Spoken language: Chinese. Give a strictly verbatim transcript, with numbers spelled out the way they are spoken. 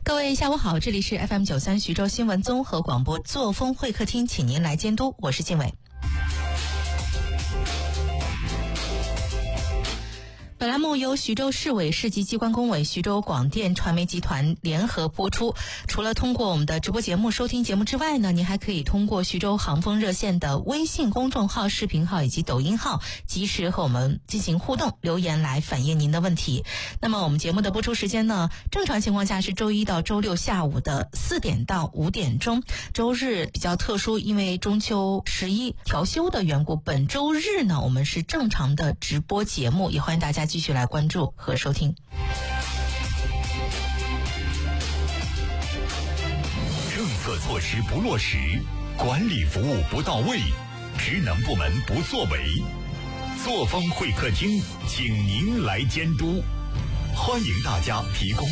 各位下午好，这里是 F M 九三徐州新闻综合广播作风会客厅，请您来监督，我是静伟。本栏目由徐州市委市级机关工委、徐州广电传媒集团联合播出。除了通过我们的直播节目收听节目之外呢，您还可以通过徐州航风热线的微信公众号、视频号以及抖音号及时和我们进行互动，留言来反映您的问题。那么我们节目的播出时间呢，正常情况下是周一到周六下午的四点到五点钟，周日比较特殊，因为中秋十一调休的缘故，本周日呢我们是正常的直播节目，也欢迎大家继续来关注和收听。 政策措施不落实，管理服务不到位，职能部门不作为，作风会客厅请您来监督，欢迎大家提供